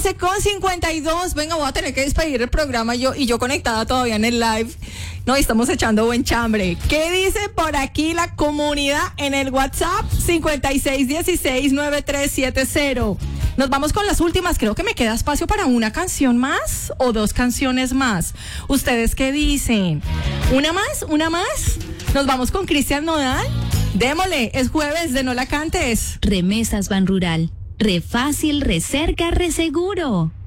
11:52. Venga, voy a tener que despedir el programa yo conectada todavía en el live. No, estamos echando buen chambre. ¿Qué dice por aquí la comunidad en el WhatsApp? 56169370. Nos vamos con las últimas. Creo que me queda espacio para una canción más o dos canciones más. ¿Ustedes qué dicen? ¿Una más? ¿Una más? Nos vamos con Cristian Nodal. Démosle, es jueves de No La Cantes. Remesas Ban Rural. Re fácil, re cerca, re seguro.